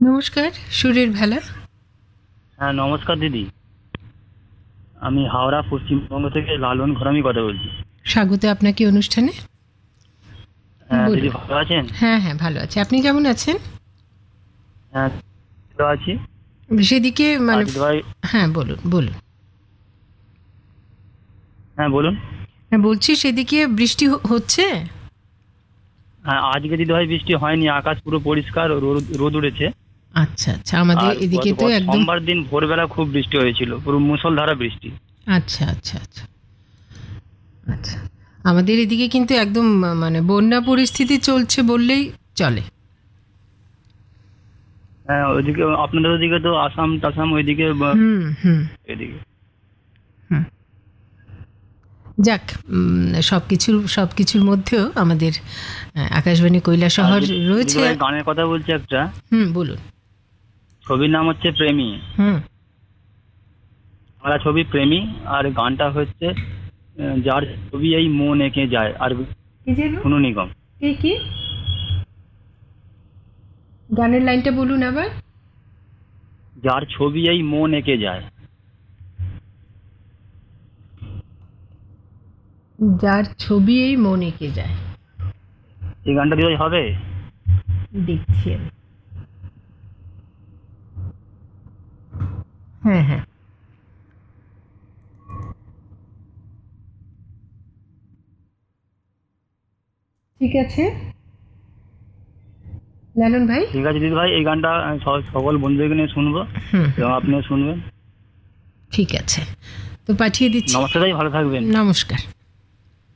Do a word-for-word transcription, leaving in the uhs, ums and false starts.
নমস্কার, সুরের ভেলা। হ্যাঁ নমস্কার দিদি, আমি হাওড়া পশ্চিমবঙ্গ থেকে লালন ঘরামি কথা বলছি। স্বাগত আপনাকে অনুষ্ঠানে। হ্যাঁ দিদি বলুন। ভালো আছেন? হ্যাঁ হ্যাঁ, ভালো আছে। আপনি কেমন আছেন? হ্যাঁ ভালো আছি। সেদিকে আর মানে দিদি ভাই, হ্যাঁ বলুন বলুন। হ্যাঁ বলুন। হ্যাঁ বলছি, সেদিকে বৃষ্টি হ- হচ্ছে? হ্যাঁ আজকে দিদি ভাই বৃষ্টি হয়নি, আকাশ পুরো পরিষ্কার, রোদ রোদ উঠেছে। আচ্ছা আচ্ছা, আমাদের আর এদিকে গত তো গত একদম। সোমবার দিন ভোরবেলা খুব বৃষ্টি হয়েছিল, পুরো মুষলধারা বৃষ্টি। আচ্ছা আচ্ছা আচ্ছা আচ্ছা, আমাদের এদিকে কিন্তু একদম আহ, মানে বন্যা পরিস্থিতি চলছে বললেই চলে। হ্যাঁ ওইদিকে আপনাদের ওইদিকে তো আসাম টাসাম ওইদিকে বা- হুম হুম এদিকে। হুম। যাক, সব কিছুর সব কিছুর মধ্যেও আমাদের আহ, আকাশবাণী আর কৈলাসহর দিদি দিদি রয়েছে। ভাই গানের কথা বলছি একটা। হুম বলুন। ছবির নাম হচ্ছে প্রেমী, হুম। বাংলা ছবি প্রেমী। আর গানটা হচ্ছে আহ, যার ছবি এই মন এঁকে যায়। আর কি যেন? সোনু নিগম। কি কি গানের লাইনটা বলুন আবার। যার ছবি এই মন এঁকে যায়। যার ছবি এই মন এঁকে যায়। এই গানটা দিয়ে হবে? দেখছি আমি। হ্যাঁ হ্যাঁ, ঠিক আছে লালন ভাই। ঠিক আছে দিদি ভাই, এই গানটা আমি স- সকল বন্ধুদেরকে নিয়ে শুনবো হুম এবং হুম, আপনিও শুনবেন। ঠিক আছে, তো পাঠিয়ে দিচ্ছি। নমস্কার ভাই, ভালো থাকবেন। নমস্কার।